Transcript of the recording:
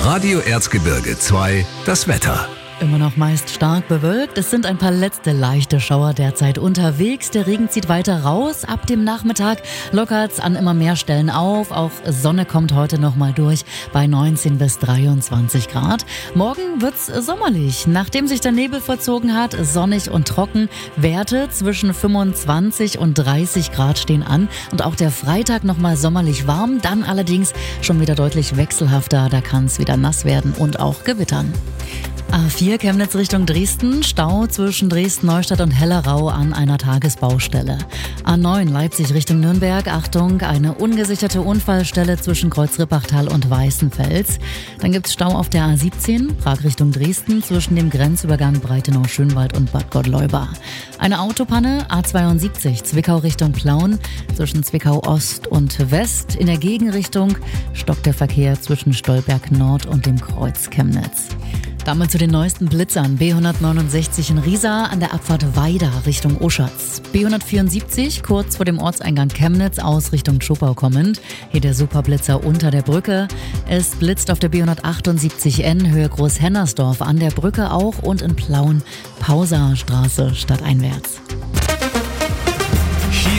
Radio Erzgebirge 2, das Wetter. Immer noch meist stark bewölkt. Es sind ein paar letzte leichte Schauer derzeit unterwegs. Der Regen zieht weiter raus. Ab dem Nachmittag lockert's an immer mehr Stellen auf. Auch Sonne kommt heute nochmal durch bei 19 bis 23 Grad. Morgen wird's sommerlich. Nachdem sich der Nebel verzogen hat, sonnig und trocken. Werte zwischen 25 und 30 Grad stehen an. Und auch der Freitag nochmal sommerlich warm. Dann allerdings schon wieder deutlich wechselhafter. Da kann's wieder nass werden und auch gewittern. A4 Chemnitz Richtung Dresden, Stau zwischen Dresden-Neustadt und Hellerau an einer Tagesbaustelle. A9 Leipzig Richtung Nürnberg, Achtung, eine ungesicherte Unfallstelle zwischen Kreuz-Rippachtal und Weißenfels. Dann gibt's Stau auf der A17, Prag Richtung Dresden, zwischen dem Grenzübergang Breitenau-Schönwald und Bad Gottleuba. Eine Autopanne, A72 Zwickau Richtung Plauen, zwischen Zwickau Ost und West. In der Gegenrichtung stockt der Verkehr zwischen Stolberg Nord und dem Kreuz Chemnitz. Damit zu den neuesten Blitzern. B169 in Riesa an der Abfahrt Weida Richtung Oschatz. B174 kurz vor dem Ortseingang Chemnitz aus Richtung Schopau kommend. Hier der Superblitzer unter der Brücke. Es blitzt auf der B178N Höhe Großhennersdorf an der Brücke auch und in Plauen Pausastraße stadteinwärts.